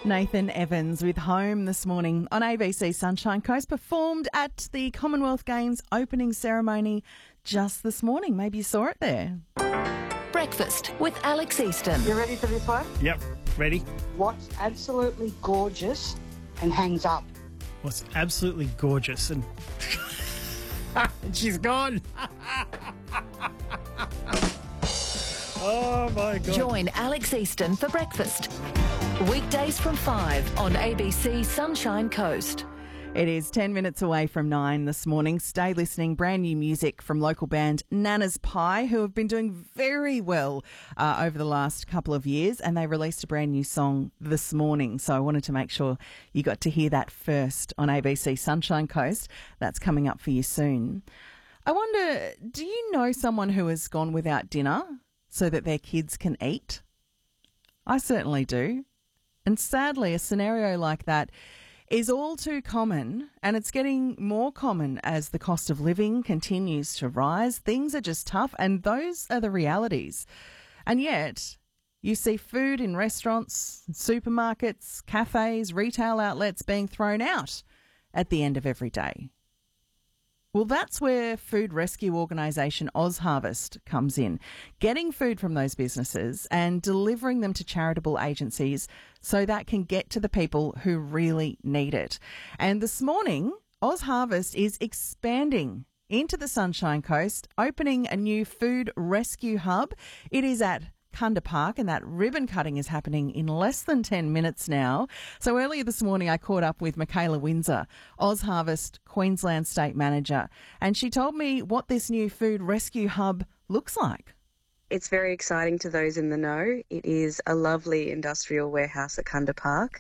Nathan Evans with Home this morning on ABC Sunshine Coast, performed at the Commonwealth Games opening ceremony just this morning. Maybe you saw it there. Breakfast with Alex Easton. You ready for this one? Yep, ready. What's absolutely gorgeous and hangs up? What's absolutely gorgeous and she's gone. Oh my God. Join Alex Easton for breakfast. Weekdays from 5 on ABC Sunshine Coast. It is 10 minutes away from 9 this morning. Stay listening. Brand new music from local band Nana's Pie, who have been doing very well over the last couple of years, and they released a brand new song this morning. So I wanted to make sure you got to hear that first on ABC Sunshine Coast. That's coming up for you soon. I wonder, do you know someone who has gone without dinner so that their kids can eat? I certainly do. And sadly, a scenario like that is all too common, and it's getting more common as the cost of living continues to rise. Things are just tough, and those are the realities. And yet, you see food in restaurants, supermarkets, cafes, retail outlets being thrown out at the end of every day. Well, that's where food rescue organisation OzHarvest comes in, getting food from those businesses and delivering them to charitable agencies so that can get to the people who really need it. And this morning, OzHarvest is expanding into the Sunshine Coast, opening a new food rescue hub. It is at Kunda Park, and that ribbon cutting is happening in less than 10 minutes now. So earlier this morning, I caught up with Michaela Windsor, OzHarvest Queensland State Manager, and she told me what this new food rescue hub looks like. It's very exciting to those in the know. It is a lovely industrial warehouse at Kunda Park.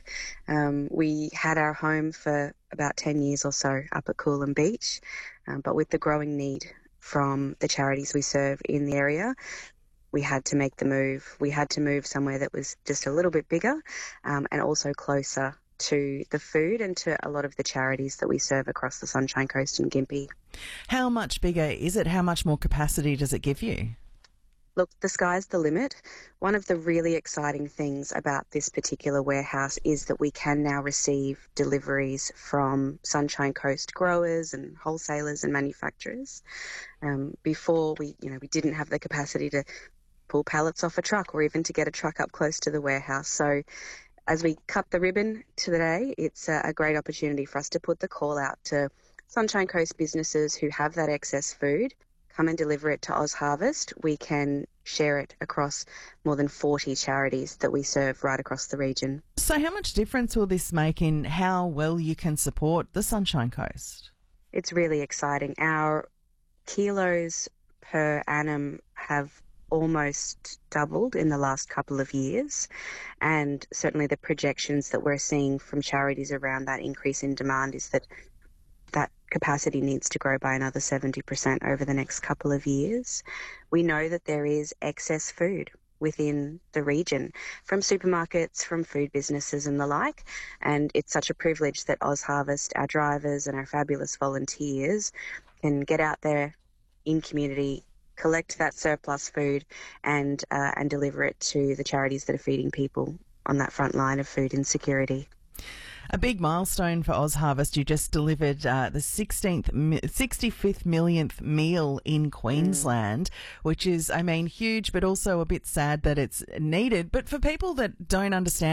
We had our home for about 10 years or so up at Coolum Beach, but with the growing need from the charities we serve in the area, we had to make the move. We had to move somewhere that was just a little bit bigger and also closer to the food and to a lot of the charities that we serve across the Sunshine Coast and Gympie. How much bigger is it? How much more capacity does it give you? Look, the sky's the limit. One of the really exciting things about this particular warehouse is that we can now receive deliveries from Sunshine Coast growers and wholesalers and manufacturers. Before we didn't have the capacity to pull pallets off a truck or even to get a truck up close to the warehouse. So as we cut the ribbon today, it's a great opportunity for us to put the call out to Sunshine Coast businesses who have that excess food. Come and deliver it to OzHarvest. We can share it across more than 40 charities that we serve right across the region. So how much difference will this make in how well you can support the Sunshine Coast? It's really exciting. Our kilos per annum have almost doubled in the last couple of years, and certainly the projections that we're seeing from charities around that increase in demand is that that capacity needs to grow by another 70% over the next couple of years. We know that there is excess food within the region from supermarkets, from food businesses and the like, and it's such a privilege that OzHarvest, our drivers and our fabulous volunteers can get out there in community, collect that surplus food and deliver it to the charities that are feeding people on that front line of food insecurity. A big milestone for OzHarvest. You just delivered the 65th millionth meal in Queensland, which is, huge, but also a bit sad that it's needed. But for people that don't understand